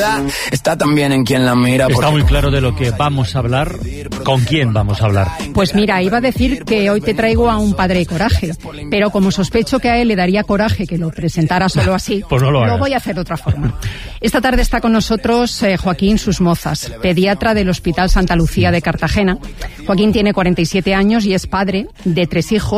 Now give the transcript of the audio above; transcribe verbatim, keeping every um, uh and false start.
realidad está también en quien la mira. Está muy claro de lo que vamos a hablar. ¿Con quién vamos a hablar? Pues mira, iba a decir que hoy te traigo a un padre coraje, pero como sospecho que a él le daría coraje que lo presentara solo así, pues no lo, lo voy a hacer de otra forma. Esta tarde está con nosotros eh, Joaquín Susmozas, pediatra del Hospital Santa Lucía de Cartagena. Joaquín tiene cuarenta y siete años y es padre de tres hijos.